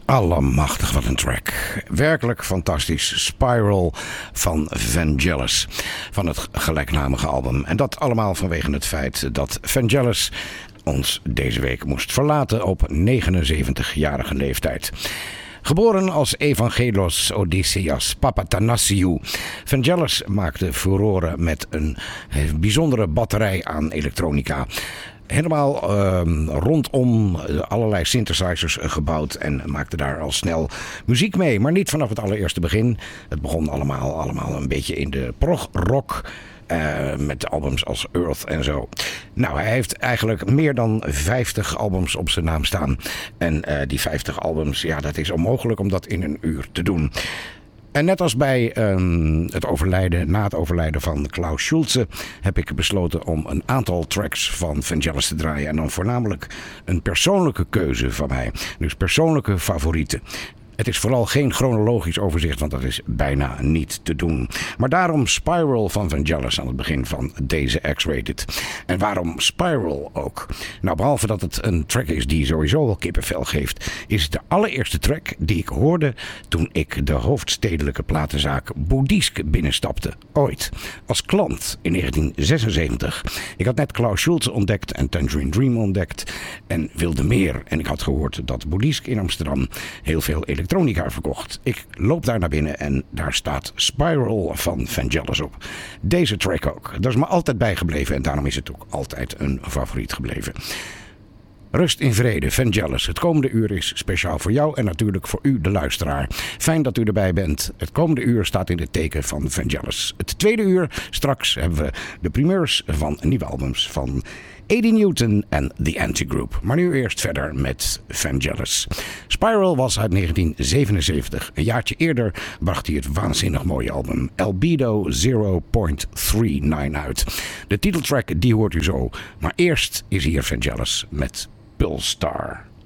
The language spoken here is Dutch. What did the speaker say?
Allemachtig, wat een track. Werkelijk fantastisch. Spiral van Vangelis. Van het gelijknamige album. En dat allemaal vanwege het feit dat Vangelis ons deze week moest verlaten op 79-jarige leeftijd. Geboren als Evangelos Odysseas Papathanassiou. Vangelis maakte furoren met een bijzondere batterij aan elektronica. Helemaal rondom allerlei synthesizers gebouwd en maakte daar al snel muziek mee. Maar niet vanaf het allereerste begin. Het begon allemaal een beetje in de prog-rock. Met albums als Earth en zo. Nou, hij heeft eigenlijk meer dan 50 albums op zijn naam staan. En die 50 albums, ja, dat is onmogelijk om dat in een uur te doen. En net als bij na het overlijden van Klaus Schulze heb ik besloten om een aantal tracks van Vangelis te draaien. En dan voornamelijk een persoonlijke keuze van mij. Dus persoonlijke favorieten. Het is vooral geen chronologisch overzicht, want dat is bijna niet te doen. Maar daarom Spiral van Vangelis aan het begin van deze X-Rated. En waarom Spiral ook? Nou, behalve dat het een track is die sowieso wel kippenvel geeft, is het de allereerste track die ik hoorde toen ik de hoofdstedelijke platenzaak Boeddhisk binnenstapte. Ooit. Als klant in 1976. Ik had net Klaus Schulze ontdekt en Tangerine Dream ontdekt en wilde meer. En ik had gehoord dat Boeddhisk in Amsterdam heel veel elektronica verkocht. Ik loop daar naar binnen en daar staat Spiral van Vangelis op. Deze track ook. Dat is me altijd bijgebleven en daarom is het ook altijd een favoriet gebleven. Rust in vrede, Vangelis. Het komende uur is speciaal voor jou en natuurlijk voor u, de luisteraar. Fijn dat u erbij bent. Het komende uur staat in het teken van Vangelis. Het tweede uur, straks hebben we de primeurs van nieuwe albums van Eddie Newton en The Anti-Group. Maar nu eerst verder met Vangelis. Spiral was uit 1977. Een jaartje eerder bracht hij het waanzinnig mooie album Albedo 0.39 uit. De titeltrack die hoort u zo. Maar eerst is hier Vangelis met Pulsar.